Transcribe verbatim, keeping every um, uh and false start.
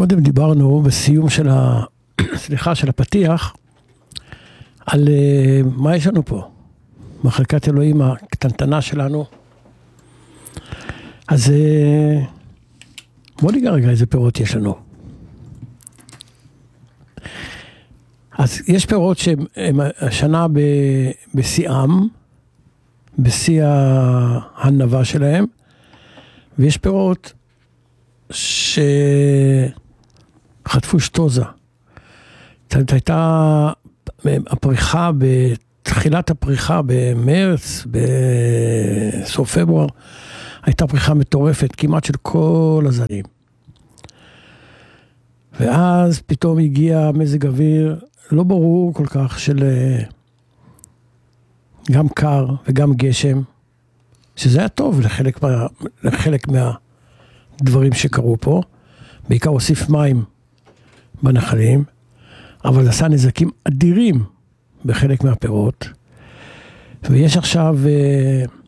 קודם דיברנו בסיום של ה... סליחה, של הפתיח, על uh, מה יש לנו פה, מחלקת אלוהים הקטנטנה שלנו. אז uh, בוא ניגע רגע איזה פירות יש לנו. אז יש פירות שהם השנה בשיאם, בשיא ההנבה שלהם, ויש פירות שחטפו שטוזה. הייתה הפריחה, בתחילת הפריחה במרץ, בסוף פברואר, הייתה פריחה מטורפת, כמעט של כל הזנים. ואז פתאום הגיע מזג אוויר, לא ברור כל כך, של גם קר וגם גשם, שזה היה טוב לחלק, מה, לחלק מהדברים שקרו פה, בעיקר הוסיף מים בנחלים, אבל עשה נזקים אדירים בחלק מהפירות. ויש עכשיו